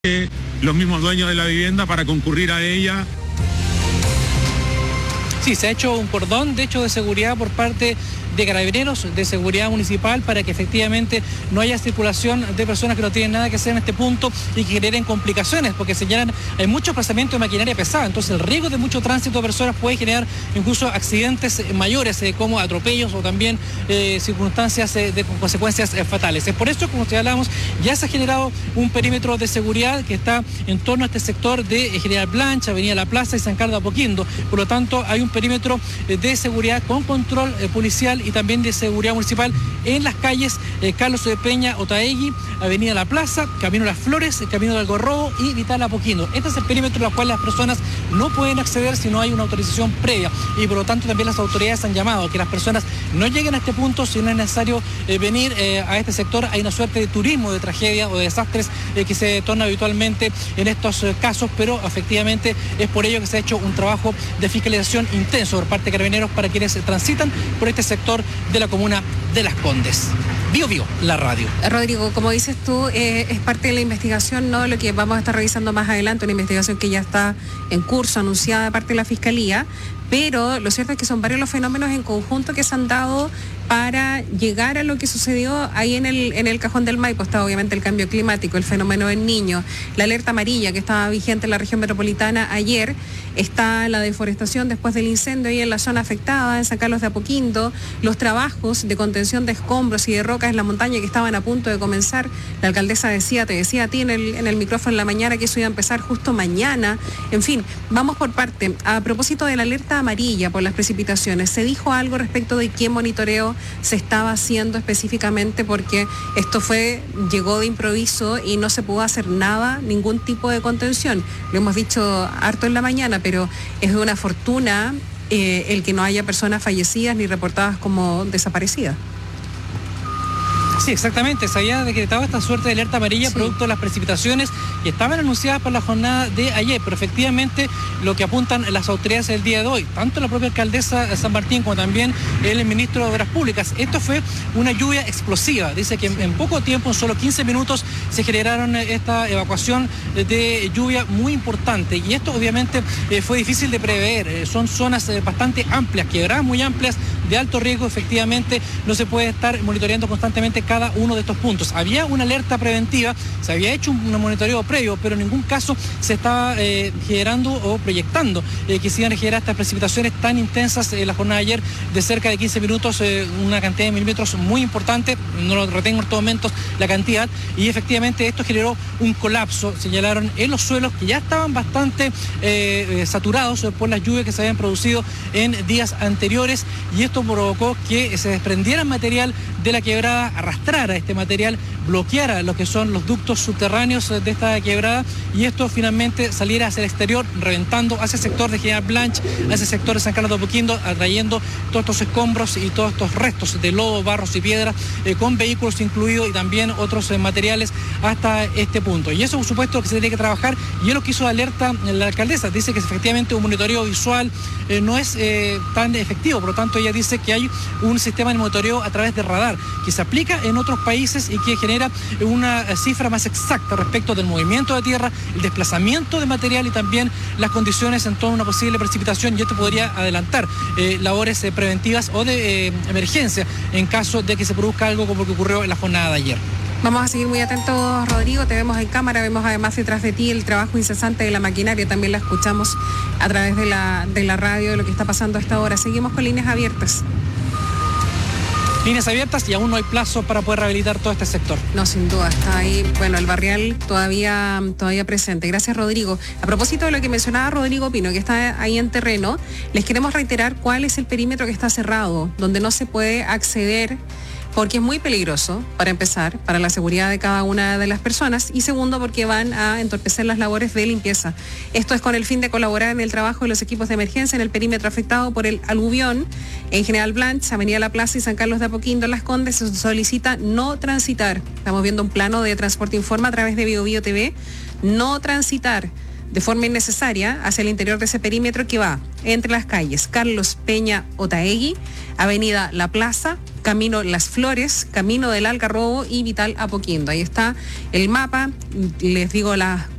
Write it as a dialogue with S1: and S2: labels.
S1: los mismos dueños de la vivienda para concurrir a ella.
S2: Sí, se ha hecho un cordón, de hecho, de seguridad por parte de Carabineros, de Seguridad Municipal, para que efectivamente no haya circulación de personas que no tienen nada que hacer en este punto y que generen complicaciones, porque señalan, hay mucho desplazamiento de maquinaria pesada, entonces el riesgo de mucho tránsito de personas puede generar incluso accidentes mayores, como atropellos o también circunstancias de consecuencias fatales. Es por eso, como señalamos, ya se ha generado un perímetro de seguridad que está en torno a este sector de General Blanch, Avenida La Plaza y San Carlos de Apoquindo. Por lo tanto, hay un perímetro de seguridad con control policial y también de seguridad municipal en las calles Carlos de Peña, Otaegui, Avenida La Plaza, Camino Las Flores, Camino del Algarrobo y Vital Apoquindo. Este es el perímetro al cual las personas no pueden acceder si no hay una autorización previa, y por lo tanto también las autoridades han llamado a que las personas no lleguen a este punto si no es necesario venir a este sector. Hay una suerte de turismo de tragedia o de desastres que se torna habitualmente en estos casos, pero efectivamente es por ello que se ha hecho un trabajo de fiscalización intenso por parte de Carabineros para quienes transitan por este sector de la comuna de Las Condes. Bio, la radio.
S3: Rodrigo, como dices tú, es parte de la investigación, ¿no? Lo que vamos a estar revisando más adelante, una investigación que ya está en curso, anunciada de parte de la Fiscalía, pero lo cierto es que son varios los fenómenos en conjunto que se han dado para llegar a lo que sucedió ahí en el Cajón del Maipo. Está obviamente el cambio climático, el fenómeno del Niño, la alerta amarilla que estaba vigente en la región metropolitana ayer, está la deforestación después del incendio ahí en la zona afectada, en San Carlos de Apoquindo, los trabajos de contención de escombros y de rocas en la montaña que estaban a punto de comenzar. La alcaldesa te decía a ti en el micrófono en la mañana que eso iba a empezar justo mañana. En fin, vamos por parte. A propósito de la alerta amarilla por las precipitaciones, ¿se dijo algo respecto de qué monitoreo se estaba haciendo específicamente? Porque esto llegó de improviso y no se pudo hacer nada, ningún tipo de contención. Lo hemos dicho harto en la mañana, pero es de una fortuna el que no haya personas fallecidas ni reportadas como desaparecidas.
S2: Sí, exactamente. Se había decretado esta suerte de alerta amarilla producto de las precipitaciones que estaban anunciadas por la jornada de ayer, pero efectivamente lo que apuntan las autoridades el día de hoy, tanto la propia alcaldesa de San Martín como también el ministro de Obras Públicas, esto fue una lluvia explosiva. Dice que en poco tiempo, en solo 15 minutos, se generaron esta evacuación de lluvia muy importante, y esto obviamente fue difícil de prever. Son zonas bastante amplias, quebradas muy amplias, de alto riesgo. Efectivamente no se puede estar monitoreando constantemente cada uno de estos puntos. Había una alerta preventiva, se había hecho un monitoreo previo, pero en ningún caso se estaba generando o proyectando que se iban a generar estas precipitaciones tan intensas en la jornada de ayer de cerca de 15 minutos, una cantidad de milímetros muy importante. No lo retengo en estos momentos la cantidad, y efectivamente esto generó un colapso, señalaron, en los suelos que ya estaban bastante saturados por las lluvias que se habían producido en días anteriores, y esto provocó que se desprendiera material de la quebrada, arrastrara este material, bloqueara lo que son los ductos subterráneos de esta quebrada, y esto finalmente saliera hacia el exterior, reventando hacia el sector de General Blanch, hacia el sector de San Carlos de Apoquindo, atrayendo todos estos escombros y todos estos restos de lodo, barros y piedras, con vehículos incluidos y también otros materiales hasta este punto. Y eso, por supuesto, que se tiene que trabajar, y es lo que hizo alerta la alcaldesa. Dice que efectivamente un monitoreo visual no es tan efectivo, por lo tanto ella dice que hay un sistema de monitoreo a través de radar que se aplica en otros países y que genera una cifra más exacta respecto del movimiento de tierra, el desplazamiento de material y también las condiciones en torno a una posible precipitación, y esto podría adelantar labores preventivas o de emergencia en caso de que se produzca algo como lo que ocurrió en la jornada de ayer.
S3: Vamos a seguir muy atentos, Rodrigo, te vemos en cámara, vemos además detrás de ti el trabajo incesante de la maquinaria, también la escuchamos a través de la radio, de lo que está pasando a esta hora. Seguimos con líneas abiertas.
S2: Líneas abiertas, y aún no hay plazo para poder rehabilitar todo este sector.
S3: No, sin duda, está ahí, bueno, el barrial todavía presente. Gracias, Rodrigo. A propósito de lo que mencionaba Rodrigo Pino, que está ahí en terreno, les queremos reiterar cuál es el perímetro que está cerrado, donde no se puede acceder, porque es muy peligroso, para empezar, para la seguridad de cada una de las personas, y segundo, porque van a entorpecer las labores de limpieza. Esto es con el fin de colaborar en el trabajo de los equipos de emergencia en el perímetro afectado por el aluvión en General Blanch, Avenida La Plaza y San Carlos de Apoquindo, Las Condes. Se solicita no transitar. Estamos viendo un plano de Transporte Informa a través de Bio TV. No transitar de forma innecesaria hacia el interior de ese perímetro que va entre las calles Carlos Peña Otaegui, Avenida La Plaza, Camino Las Flores, Camino del Algarrobo y Vital Apoquindo. Ahí está el mapa, les digo las